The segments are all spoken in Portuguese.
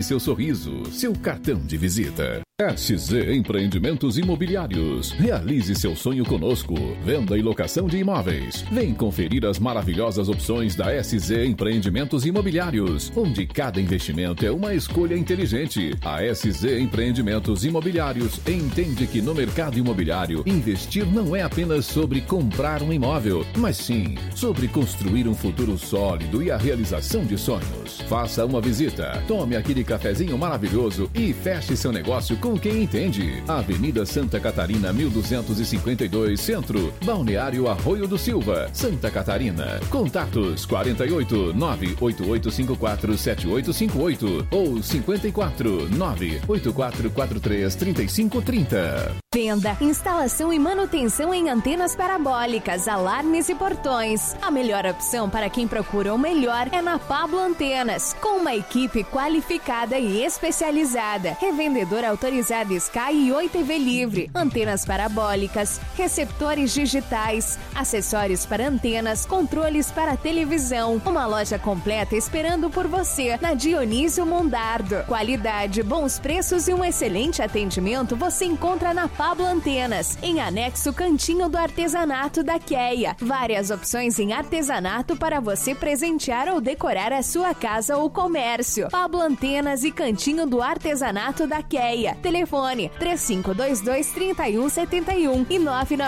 seu sorriso, seu cartão de visita. SZ Empreendimentos Imobiliários. Realize seu sonho conosco. Venda e locação de imóveis. Vem conferir as maravilhosas opções da SZ Empreendimentos Imobiliários, onde cada investimento é uma escolha inteligente. A SZ Empreendimentos Imobiliários entende que no mercado imobiliário, investir não é apenas sobre comprar um imóvel, mas sim sobre construir um futuro sólido e a realização de sonhos. Faça uma visita, tome aquele cafezinho maravilhoso e feche seu negócio com quem entende. Avenida Santa Catarina, 1252, Centro, Balneário Arroio do Silva, Santa Catarina. Contatos 48 98854 7858 ou 54 98443 3530. Venda, instalação e manutenção em antenas parabólicas, alarmes e portões. A melhor opção para quem procura o melhor é na Pablo Antenas, com uma equipe qualificada e especializada. Revendedora autorizada Sky e Oi TV Livre. Antenas parabólicas, receptores digitais, acessórios para antenas, controles para televisão. Uma loja completa esperando por você na Dionísio Mondardo. Qualidade, bons preços e um excelente atendimento você encontra na Pablo Antenas, em anexo Cantinho do Artesanato da Queia. Várias opções em artesanato para você presentear ou decorar a sua casa ou comércio. Pablo Antenas e Cantinho do Artesanato da Queia. Telefone 3522-3171 e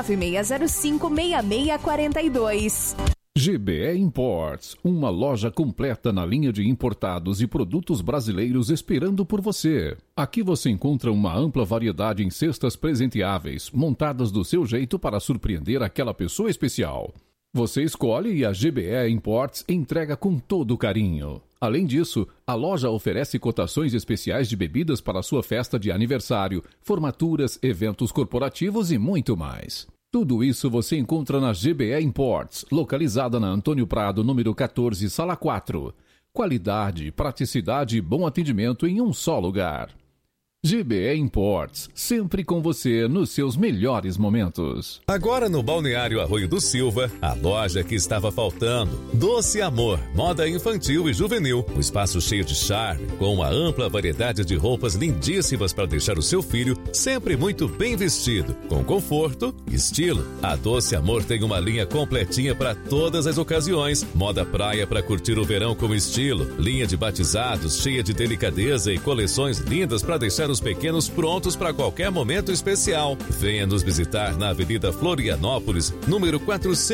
99605-6642. GBE Imports, uma loja completa na linha de importados e produtos brasileiros esperando por você. Aqui você encontra uma ampla variedade em cestas presenteáveis, montadas do seu jeito para surpreender aquela pessoa especial. Você escolhe e a GBE Imports entrega com todo carinho. Além disso, a loja oferece cotações especiais de bebidas para sua festa de aniversário, formaturas, eventos corporativos e muito mais. Tudo isso você encontra na GBE Imports, localizada na Antônio Prado, número 14, sala 4. Qualidade, praticidade e bom atendimento em um só lugar. GBE Imports, sempre com você nos seus melhores momentos. Agora no Balneário Arroio do Silva, a loja que estava faltando. Doce Amor, moda infantil e juvenil. Um espaço cheio de charme, com uma ampla variedade de roupas lindíssimas para deixar o seu filho sempre muito bem vestido, com conforto e estilo. A Doce Amor tem uma linha completinha para todas as ocasiões. Moda praia para curtir o verão com estilo. Linha de batizados cheia de delicadeza e coleções lindas para deixar os pequenos prontos para qualquer momento especial. Venha nos visitar na Avenida Florianópolis, número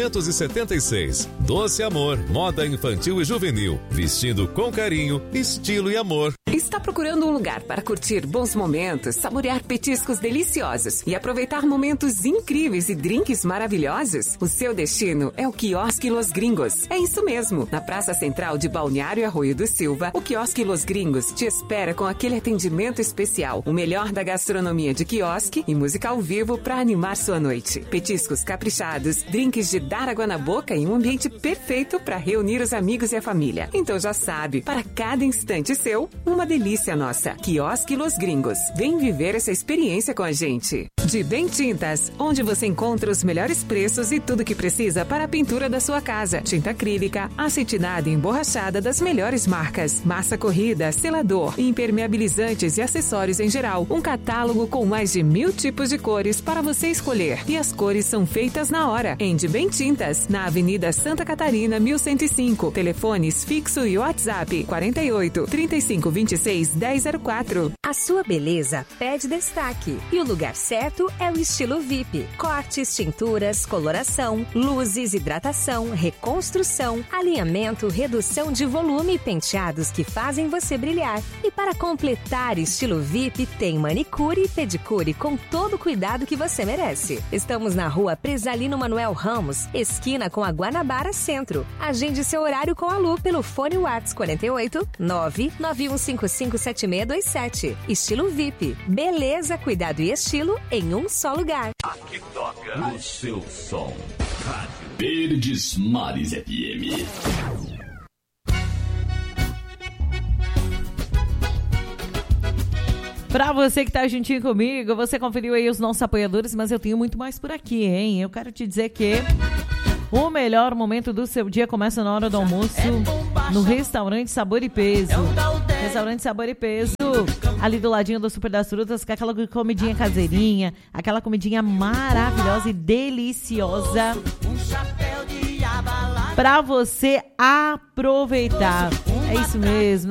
476. Doce Amor, moda infantil e juvenil, vestindo com carinho, estilo e amor. Está procurando um lugar para curtir bons momentos, saborear petiscos deliciosos e aproveitar momentos incríveis e drinks maravilhosos? O seu destino é o Quiosque Los Gringos. É isso mesmo. Na Praça Central de Balneário Arroio do Silva, o Quiosque Los Gringos te espera com aquele atendimento especial. O melhor da gastronomia de quiosque e música ao vivo para animar sua noite. Petiscos caprichados, drinks de dar água na boca e um ambiente perfeito para reunir os amigos e a família. Então já sabe, para cada instante seu, uma delícia nossa. Quiosque Los Gringos. Vem viver essa experiência com a gente. De Bem Tintas, onde você encontra os melhores preços e tudo que precisa para a pintura da sua casa. Tinta acrílica, acetinada e emborrachada das melhores marcas. Massa corrida, selador, impermeabilizantes e acessórios em geral. Um catálogo com mais de 1000 tipos de cores para você escolher. E as cores são feitas na hora. Em De Bem Tintas, na Avenida Santa Catarina, 1105. Telefones fixo e WhatsApp 48 35 26 1004. A sua beleza pede destaque. E o lugar certo é o Estilo VIP. Cortes, tinturas, coloração, luzes, hidratação, reconstrução, alinhamento, redução de volume e penteados que fazem você brilhar. E para completar Estilo VIP, tem manicure e pedicure com todo o cuidado que você merece. Estamos na Rua Presalino Manuel Ramos, esquina com a Guanabara Centro. Agende seu horário com a Lu pelo fone WhatsApp 48 991557627. Estilo VIP. Beleza, cuidado e estilo em um só lugar. Aqui toca o seu som. Rádio Verdes Mares FM. Pra você que tá juntinho comigo, você conferiu aí os nossos apoiadores, mas eu tenho muito mais por aqui, hein? Eu quero te dizer que o melhor momento do seu dia começa na hora do almoço no restaurante Sabor e Peso. Restaurante Sabor e Peso, ali do ladinho do Super das Frutas, com aquela comidinha caseirinha, aquela comidinha maravilhosa e deliciosa para você aproveitar. É isso mesmo.